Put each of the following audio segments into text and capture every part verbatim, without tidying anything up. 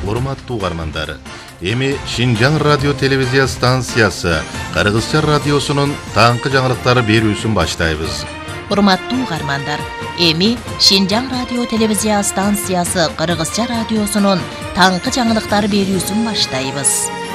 урматтуу угармандар, эми Шинжаң радио телевизия станциясы Кыргызча радиосунун таңкы жаңылыктары берүүсүн баштайбыз. Урматтуу угармандар, эми Шинжаң радио телевизия станциясы Кыргызча радиосунун таңкы жаңылыктары берүүсүн баштайбыз.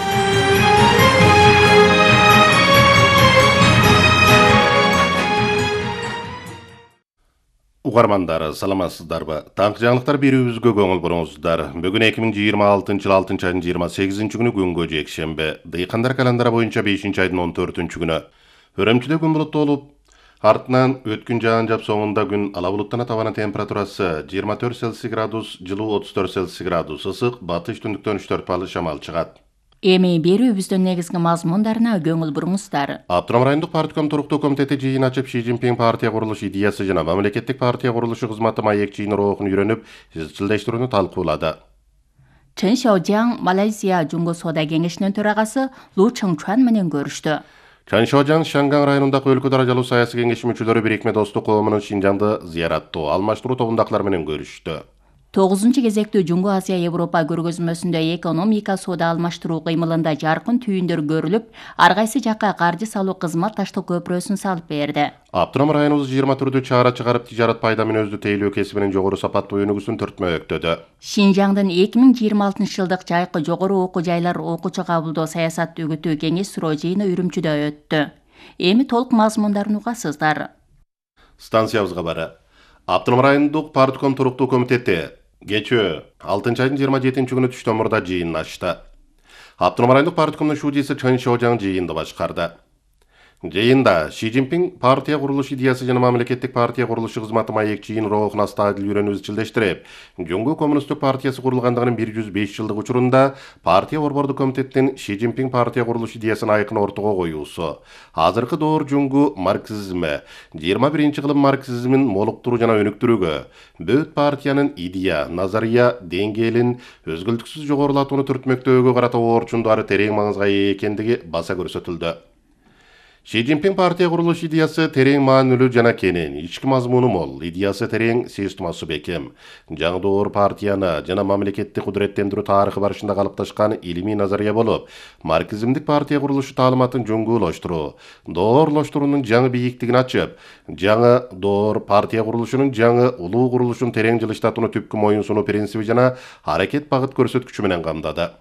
Угармандар, саламатсыздарбы? Таңкы жаңылыктар берүүбүзгө көңүл буруңуздар. Бүгүн эки миң жыйырма алтынчы жыл алтынчы айдын жыйырма сегизинчи күнү күнгө жекшемби. Дыйкандар календары боюнча бешинчи айдын он төртүнчү күнү. Өрөмчүдө күн булуттуу болуп, артынан өткүн жаан жап соңунда күн ала булуттан табана температурасы жыйырма төрт Цельсий градус, жылуу отуз төрт Цельсий градус, ысык батыш түндүктөн үч төрт балл шамал чыгат. Эми берүүбүздүн негизги мазмундарына көңүл буруңуздар. Автоном райондук партком туруктуу комитети жыйын ачып Ши Цзиньпин партия курулуш идеясы жана мамлекеттик партия курулушу кызматы маек жыйын роохун үйрөнүп, изчилдештирүүнү талкуулады. Чын Шаожаң Малайзия Жуңгу соода кеңешинин төрагасы Лу Чыңчуан менен көрүштү. Чан Шаожаң Шанган районундагы өлкө даражалуу саясий кеңеши мүчөлөрү бирикме достук коомунун Шинжаңды зыяраттоо, алмаштыруу тобундагылар менен көрүштү. тогузунчу кезектүү Жуңгу Азия Европа көргөзмөсүндө экономика соода алмаштыруу кыймылында жаркын түйүндөр көрүлүп, ар кайсы жакка каржы салуу кызматташтык көпүрөсүн салып берди. Автоном районубуз жыйырма түрдүү чара чыгарып, тижарат пайда менен өздү тейлөө кесибинин жогору сапаттуу өнүгүүсүн түртмө өктөдү. Шинжаңдын эки миң жыйырма алтынчы жылдык жайкы жогору окуу жайлар окуучу кабылдоо саясат үгүтүү кеңеш суроо жыйыны Үрүмчүдө өттү. Эми толук мазмундарын угасыздар. Станциябызга бары. Автоном райондук партком туруктуу комитети кечээ алтынчы айдын жыйырма жетинчи күнү түштөн мурда жыйын ачты. Автоном райондук парткомдун шуудиси Чын Шаожаң жыйынды башкарды. Жыйында Ши Цзиньпин партия курулуш идеясы жана мамлекеттик партия курулушу кызматы маек жыйын роохун астадыл үйрөнүп изчилдештирип, Жуңгу коммунисттик партиясы курулгандыгынын бир жүз беш жылдык учурунда партия борбордук комитеттин Ши Цзиньпин партия курулуш идеясын айкын ортого коюусу, азыркы доор Жуңгу марксизми, жыйырма биринчи кылым марксизмин молуктуруу жана өнүктүрүүгө, бөт партиянын идея, назария деңгээлин өзгөлтүксүз жогорулатууну түртмөктөөгө карата оорчундары терең маңызга ээ экендиги баса көрсөтүлдү. Ши Цзиньпин партия курулуш идеясы терең маанилүү жана кенен, ички мазмуну мол, идеясы терең, сыйыртмасы бекем. Жаңы доор партияны жана мамлекетти кудуреттендирүү тарыхы барышында калыпташкан илимий назария болуп, марксизмдик партия курулушу таалыматын жоңгуулаштыруу, доорлоштуруунун жаңы бийиктигин ачып, жаңы доор партия курулушунун жаңы улуу курулушун терең жылыштатууну түпкү моюнсунуу принциби жана аракет багыт көрсөткүчү менен камдады.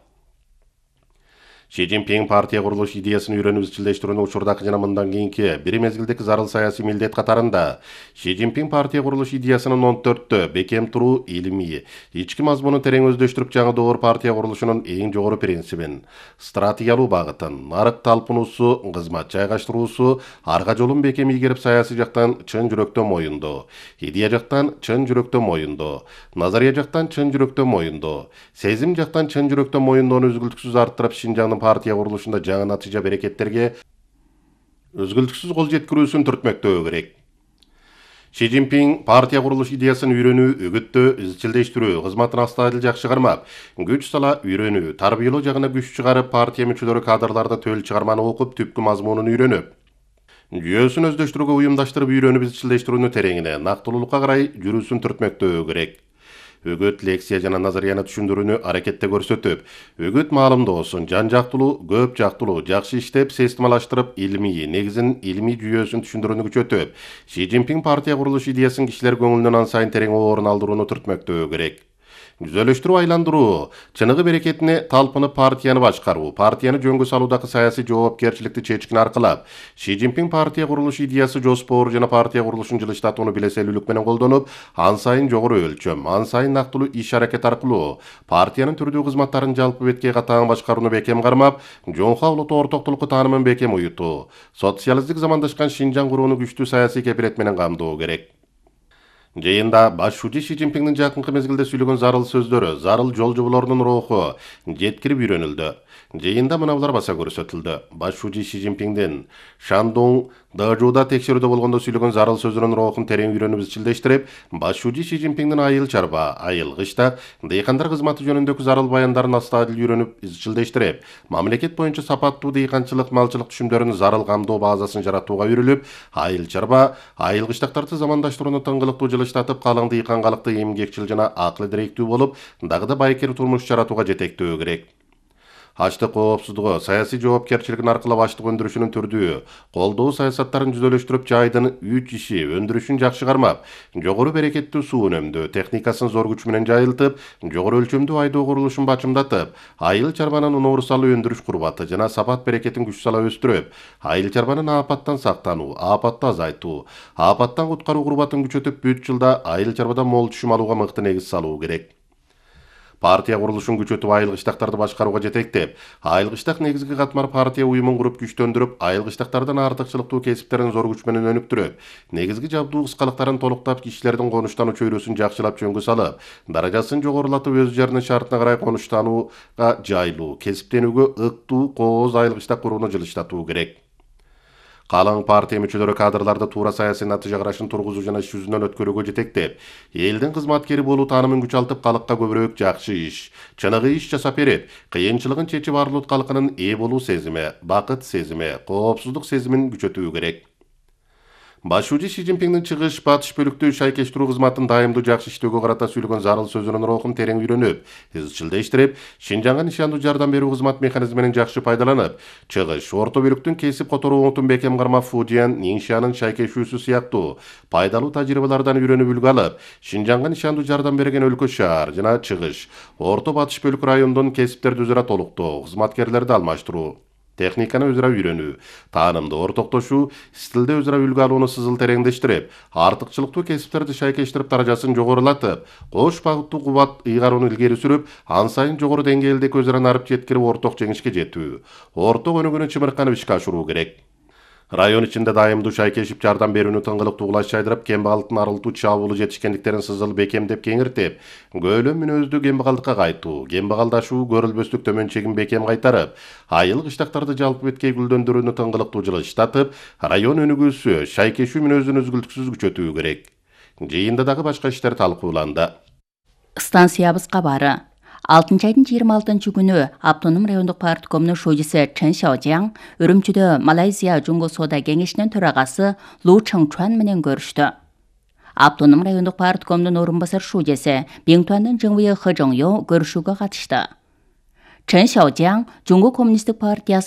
Ши Цзиньпин партия курулуш идеясын үйрөнүп изчилдештирүүнү учурдагы жана мындан кийинки бир мезгилдеги зарыл саясий милдет катарында Ши Цзиньпин партия курулуш идеясынын он төрттө бекем туруу, илимий, ички мазмунун терең өздөштүрүп, жаңы доор партия курулушунун эң жогору принцибин, стратегиялуу багытын, нарык талпынуусу, кызмат жайгаштыруусу, арга жолун бекем ийгерип, саясий жактан чын жүрөктөн моюндоо, идея жактан чын жүрөктөн моюндоо, назария жактан чын жүрөктөн моюндоо, сезим жактан чын жүрөктөн моюндоону үзгүлтүксүз арттырып, Шинжаңдын партия курулушунда жаңы натыйжа берекеттерге өзгөлтүксүз кол жеткирүүсүн түртмөктөө керек. Ши Цзиньпин партия курулуш идеясын үйрөнүү, үгүттөө, изчилдештирүү кызматын астадыл жакшы кармап, күч сала үйрөнүү, тарбиялоо жагына күч чыгарып, партия мүчөлөрү кадрларда төл чыгарманы окуп, түпкү мазмунун үйрөнүп, жүйөсүн өздөштүрүүгө уюмдаштырып үйрөнүп изчилдештирүүнү тереңине, нактылуулукка карай жүрүүсүн түртмөктөө керек. Өгөт лекция жана назарияны түшүндүрүүнү аракетте көрсөтүп, өгөт маалымдоосун жан жактылуу, көп жактылуу, жакшы иштеп, системалаштырып, илимий негизин, илимий жүйөсүн түшүндүрүүнү күчөтүп, Ши Цзиньпин партия курулуш идеясын кишилер көңүлүнөн ан сайын терең орун алдырууну түртмөктөө керек. Түзөлүштүрүү, айландыруу, чыныгы берекетине талпынып партияны башкаруу, партияны жөнгө салуудагы саясий жоопкерчиликти чечкин аркылап, Ши Цзиньпин партия курулуш идеясы жоспору жана партия курулушун жылыштатууну билеселүүлүк менен колдонуп, ан сайын жогору өлчөм, ан сайын нактылуу иш аракет аркылуу партиянын түрдүү кызматтарын жалпы бетке катаң башкарууну бекем кармап, жоңхо улуттуу ортоктулукку таанымын бекем уютуу, социалисттик замандашкан Шинжаң курууну күчтүү саясий кепилет менен камдоо керек. Жыйында баш шуудий Ши Цзиньпиндин жакынкы мезгилде сүйлөгөн зарыл сөздөрү, зарыл жол жоболорунун руху жеткирип үйрөнүлдү. Жыйында мына булар баса көрсөтүлдү. Баш шуудий Ши Цзиньпиндин Шандун ДЖУда текшерүүдө болгондо сүйлөгөн зарыл сөзүнүн рухун терең үйрөнүп изчилдештирип, баш шүүжи Си Цзиньпиңдин айыл чарба, айыл кыштак дыйкандар кызматы жөнүндөгү зарыл баяндарын астадыл үйрөнүп изчилдештирип, мамлекет боюнча сапаттуу дыйканчылык, малчылык түшүмдөрүн зарыл камдоо базасын жаратууга үйрүлүп, айыл чарба, айыл кыштактарды замандаштырууну тыңгылыктуу жылыштатып, калың дыйкан калыкты эмгекчил жана акыл директүү болуп, дагы да байкер турмуш жаратууга жетектөө керек. Ачлык коопсуздугу, саясий жоопкерчилигин аркылап ачлык өндүрүшүнүн түрдүү, колдоо саясаттарын жүзөлөштүрүп, жайдын үч иши өндүрүшүн жакшы кармап, жогору берекеттүү суу үнөмдөө техникасын зор күч менен жайылтып, жогору өлчөмдүү айдоо курулушун бачымдатып, айыл чарбанын унаурусалы өндүрүш курбаты жана сапат берекетин күч сала өстүрүп, айыл чарбанын аапаттан сактануу, аапатты азайтуу, аапаттан куткаруу курбатын күчөтүп, бүт жылда айыл чарбадан мол түшүм алууга мыкты негиз салуу керек. Партия курулушун күчөтүп, айыл кыштактарды башкарууга жетектеп, айыл кыштак негизги катмар партия уюмун куруп күчтөндүрүп, айыл кыштактардын артыкчылыктуу кесиптерин зор күч менен өнүктүрүп, негизги жабдуу кыскалыктарын толуктап, кишилердин конуштануу чөйрөсүн жакшылап жөнгө салып, даражасын жогорулатып, өз жеринин шартына карай конуштанууга жайлуу, кесиптенүүгө ыктуу, кооз айыл кыштак курууну жылыштатуу керек. Калың партия мүчөлөрү кадрларды туура саясий натыйжа карашын тургузуу жана иш жүзүнөн өткөрүүгө жетектеп, элдин кызматкери болуу таанымын күчалтып, калыкка көбүрөөк жакшы иш, чыныгы иш жасап берет, кыйынчылыгын чечип арлут калкынын ээ болуу сезими, бакыт сезими, коопсуздук сезимин күчөтүү керек. Баш шүүжи Си Цзиньпиңдин чыгыш батыш бөлүктүү шайкештирүү кызматын дайымдуу жакшы иштөөгө карата сүйлөгөн зарыл сөзүнүн рухун терең үйрөнүп, изчилдештирип, Шинжаңга нишандуу жардам берүү кызмат механизминин жакшы пайдаланып, чыгыш, орто бөлүктүн кесип которуу оңтун бекем кармап Фудиян, Ниншанын шайкешүүсү сыяктуу пайдалуу тажрыйбалардан үйрөнүп үлгү алып, Шинжаңга нишандуу жардам берген өлкө шаар жана чыгыш, орто батыш бөлүк райондун кесиптерди өзара толуктоо, кызматкерлерди алмаштыруу, техниканы өзара үйрөнүү, таанымды ортоктошуу, стилде өзара үлгү алууну сызыл тереңдештирип, артыкчылыктуу кесиптерди шайкештирип, даражасын жогорулатып, кош багыттуу кубат ыйгарууну илгери сүрүп, ан сайын жогору деңгээлдеги өзара нарып жеткирип, орток жеңишке жетүү, орток өнүгүүнү чымырканып ишке ашыруу керек. Район ичинде дайымдуу шайкешип жардам берүүнү тыңгылыктуу кулач жайдырып, кембагалдын арылтуу чабуулу жетишкендиктерин сызыл бекемдеп кеңиртип, көөлөм мүнөздүү кембагалдыкка кайтуу, кембагалдашуу, көрүлбөстүк төмөнчегин бекем кайтарып, айыл кыштактарды жалпы беткей гүлдөндүрүүнү тыңгылыктуу жылыштатып, район өнүгүүсү, шайкешүү мүнөзүн үзгүлтүксүз күчөтүү керек. Жыйында дагы башка иштер талкууланды. Станциябыз кабары. алтынчы айдын жыйырма алтынчы күнү Автоном райондук парткомунун шүүжүсү Чен Шаожаң Үрүмчүдө Малайзия Жунго соода кеңешинин төрагасы Лу Чыңчуан менен көрүштү. Автоном райондук парткомунун орун басар шүүжүсү Биңтуандын Жыңвые Хы Жыңё көрүшүүгө катышты. Чен Шаожаң Жунго коммунисттик партиясы